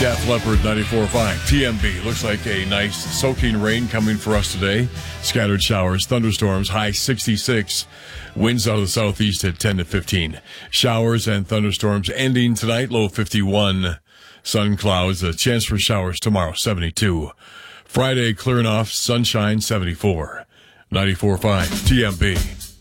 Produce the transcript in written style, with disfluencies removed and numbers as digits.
Def Leppard 94.5 TMB. Looks like a nice soaking rain coming for us today. Scattered showers, thunderstorms, high 66. Winds out of the southeast at 10 to 15. Showers and thunderstorms ending tonight, low 51. Sun clouds, a chance for showers tomorrow, 72. Friday clearing off, sunshine, 74. 94.5 TMB.